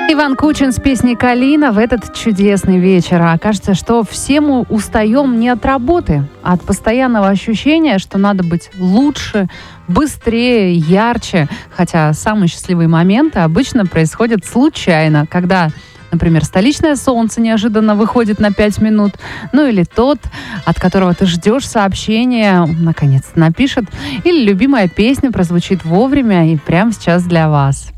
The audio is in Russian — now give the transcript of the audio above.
Иван Кучин с песней «Калина» в этот чудесный вечер. А кажется, что все мы устаем не от работы, а от постоянного ощущения, что надо быть лучше, быстрее, ярче. Хотя самые счастливые моменты обычно происходят случайно, когда, например, столичное солнце неожиданно выходит на 5 минут, ну или тот, от которого ты ждешь сообщения, наконец-то напишет, или любимая песня прозвучит вовремя и прямо сейчас для вас.